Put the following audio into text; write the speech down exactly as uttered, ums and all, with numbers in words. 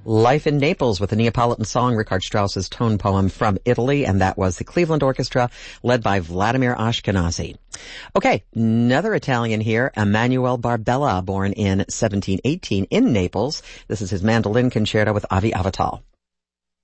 Life in Naples with a Neapolitan song, Richard Strauss's tone poem from Italy, and that was the Cleveland Orchestra led by Vladimir Ashkenazy. Okay, another Italian here, Emanuele Barbella, born in seventeen eighteen in Naples. This is his mandolin concerto with Avi Avital.